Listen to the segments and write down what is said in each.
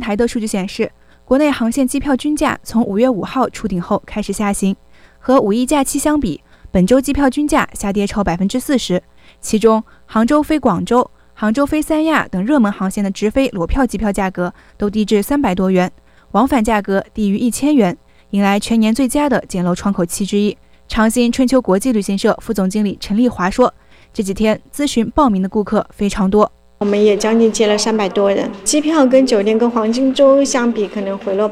台的数据显示，国内航线机票均价从5月5号触顶后开始下行，和五一假期相比，本周机票均价下跌超40%，其中杭州飞广州、杭州飞三亚等热门航线的直飞裸票机票价格都低至300多元，往返价格低于1000元，迎来全年最佳的捡漏窗口期之一。长鑫春秋国际旅行社副总经理陈丽华说，这几天咨询报名的顾客非常多， 我们也将近接了300多人，机票跟酒店跟黄金周相比可能回落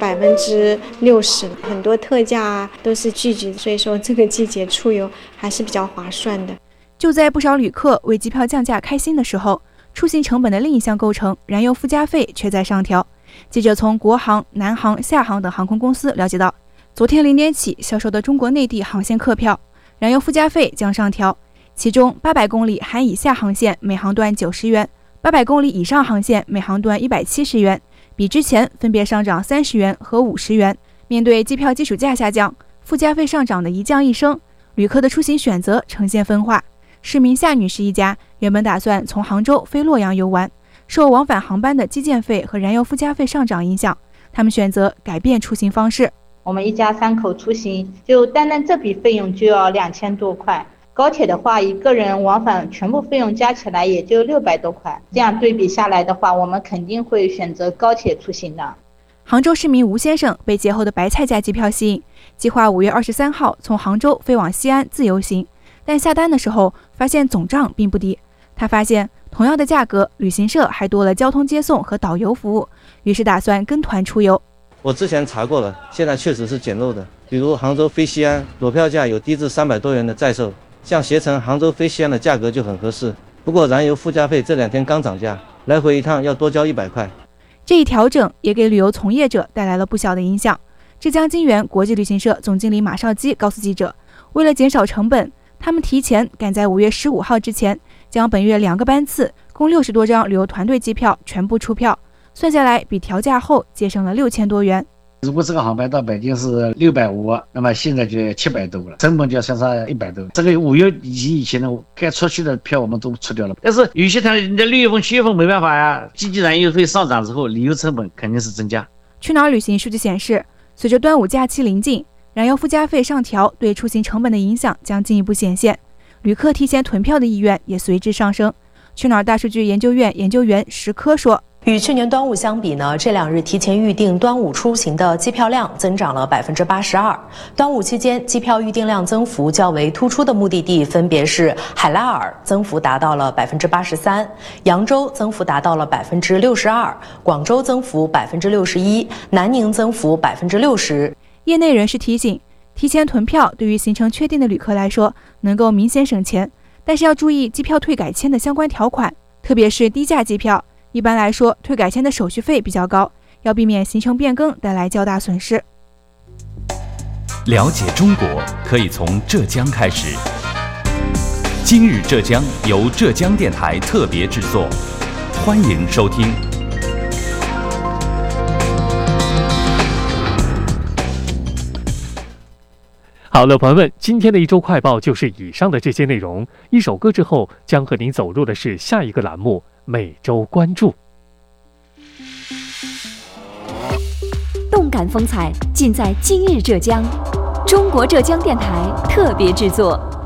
60%，很多特价都是拒绝，所以说这个季节出游还是比较划算的。 就在不少旅客为机票降价开心的时候，出行成本的另一项构成燃油附加费却在上调。记者从国航、南航、厦航等航空公司了解到，昨天0点起销售的中国内地航线客票，燃油附加费将上调，其中800公里含以下航线每航段90元，800公里以上航线每航段170元，比之前分别上涨30元和50元。面对机票基础价下降，附加费上涨的一降一升，旅客的出行选择呈现分化。市民夏女士一家原本打算从杭州飞洛阳游玩，受往返航班的机建费和燃油附加费上涨影响，他们选择改变出行方式。 我们一家3口出行，就单这笔费用就要2000多块。高铁的话，一个人往返全部费用加起来也就600多块。这样对比下来的话，我们肯定会选择高铁出行的。 杭州市民吴先生被节后的白菜价机票吸引，计划5月23号从杭州飞往西安自由行，但下单的时候发现总账并不低。他发现同样的价格，旅行社还多了交通接送和导游服务，于是打算跟团出游。 我之前查过了，现在确实是捡漏的，比如杭州飞西安，裸票价有低至300多元的在售，像携程杭州飞西安的价格就很合适。不过燃油附加费这2天刚涨价，来回一趟要多交100块。 这一调整也给旅游从业者带来了不小的影响。浙江金源国际旅行社总经理马少基告诉记者，为了减少成本，他们提前赶在5月15号之前，将本月2个班次共60多张旅游团队机票全部出票，算下来比调价后节省了6000多元。 如果这个航班到北京是650，那么现在就700多了，成本就要相差100多。这个5月以前呢，该出去的票我们都出掉了。但是有些团你在6月份、7月份没办法呀，经济燃油费上涨之后，旅游成本肯定是增加。 去哪儿旅行数据显示，随着端午假期临近，燃油附加费上调对出行成本的影响将进一步显现，旅客提前囤票的意愿也随之上升。去哪儿大数据研究院研究员石科说， 与去年端午相比呢，这2日提前预订端午出行的机票量增长了82%。端午期间，机票预订量增幅较为突出的目的地分别是海拉尔，增幅达到了83%；扬州增幅达到了62%；广州增幅61%；南宁增幅60%。 业内人士提醒，提前囤票对于行程确定的旅客来说，能够明显省钱，但是要注意机票退改签的相关条款，特别是低价机票。一般来说，退改签的手续费比较高，要避免行程变更带来较大损失。 了解中国可以从浙江开始。今日浙江由浙江电台特别制作，欢迎收听。 好了，朋友们，今天的一周快报就是以上的这些内容。一首歌之后，将和您走入的是下一个栏目——每周关注。 动感风采尽在今日浙江，中国浙江电台特别制作。